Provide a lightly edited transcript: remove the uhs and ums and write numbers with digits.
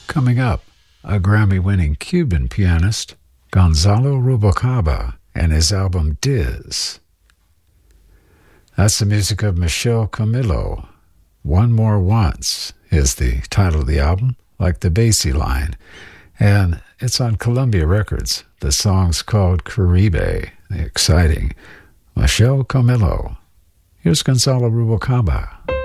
Coming up, a Grammy-winning Cuban pianist, Gonzalo Rubalcaba, and his album Diz. That's the music of Michel Camilo. One More Once is the title of the album, like the Basie line, and it's on Columbia Records. The song's called Caribe, the exciting Michel Camilo. Here's Gonzalo Rubalcaba.